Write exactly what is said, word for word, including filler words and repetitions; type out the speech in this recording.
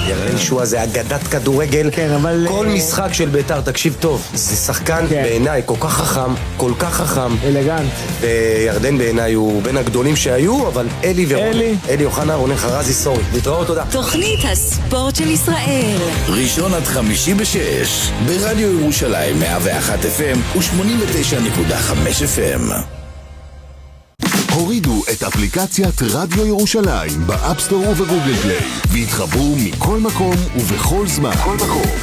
ירדן שועה זה אגדת כדורגל. כן, אבל... כל משחק של בית"ר, תקשיב טוב, זה שחקן כן. בעיניי כל כך חכם, כל כך חכם. אלגנט. וירדן בעיניי הוא בין הגדולים שהיו, אבל אלי ורונן. אלי. אלי אוחנה, רונן חרזי, סורי. להתראות, תודה. תוכנית הספורט של ישראל. ראשון עד חמישי בשש, ברדיו ירושלים מאה ואחת אף אם ו-שמונים ותשע נקודה חמש אף אם. הורידו את אפליקציית רדיו ירושלים באפסטור ובגוגל פליי והתחברו מכל מקום ובכל זמן. כל מקום.